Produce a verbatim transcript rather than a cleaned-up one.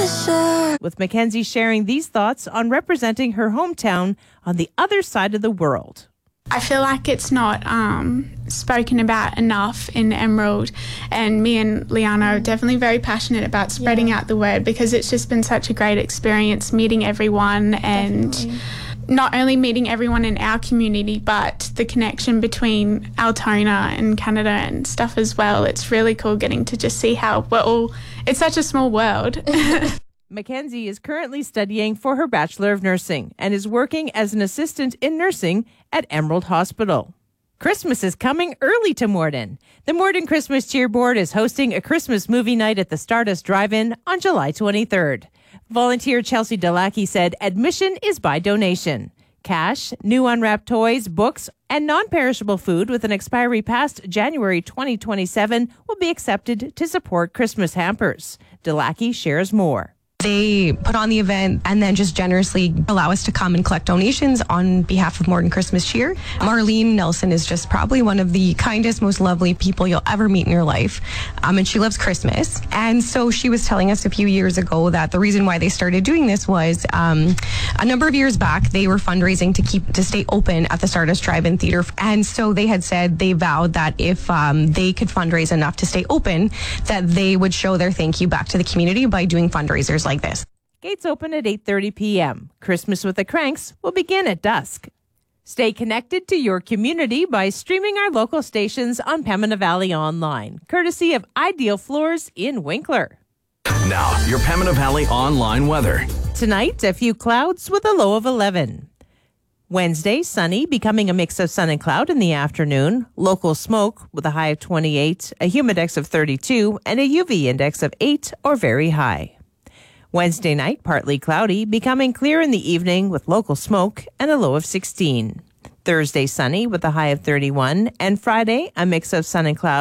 With Mackenzie sharing these thoughts on representing her hometown on the other side of the world. I feel like it's not um, spoken about enough in Emerald, and me and Liana are definitely very passionate about spreading yeah. out the word, because it's just been such a great experience meeting everyone, and definitely. Not only meeting everyone in our community, but the connection between Altona and Canada and stuff as well. It's really cool getting to just see how we're all, it's such a small world. Mackenzie is currently studying for her Bachelor of Nursing and is working as an assistant in nursing at Emerald Hospital. Christmas is coming early to Morden. The Morden Christmas Cheer Board is hosting a Christmas movie night at the Stardust Drive-In on July twenty-third. Volunteer Chelsea Delacki said admission is by donation. Cash, new unwrapped toys, books, and non-perishable food with an expiry past January twenty twenty-seven will be accepted to support Christmas hampers. Delacki shares more. They put on the event and then just generously allow us to come and collect donations on behalf of Morden Christmas Cheer. Marlene Nelson is just probably one of the kindest, most lovely people you'll ever meet in your life. Um, and she loves Christmas. And so she was telling us a few years ago that the reason why they started doing this was um, a number of years back, they were fundraising to keep to stay open at the Stardust Drive-In Theatre. And so they had said they vowed that if um, they could fundraise enough to stay open, that they would show their thank you back to the community by doing fundraisers like Like this. Gates open at eight thirty p.m. Christmas with the Cranks will begin at dusk. Stay connected to your community by streaming our local stations on Pembina Valley Online, courtesy of Ideal Floors in Winkler. Now, your Pembina Valley Online weather. Tonight, a few clouds with a low of eleven. Wednesday, sunny, becoming a mix of sun and cloud in the afternoon. Local smoke with a high of twenty-eight, a humidex of thirty-two, and a U V index of eight or very high. Wednesday night, partly cloudy, becoming clear in the evening with local smoke and a low of sixteen. Thursday, sunny with a high of thirty-one. And Friday, a mix of sun and cloud.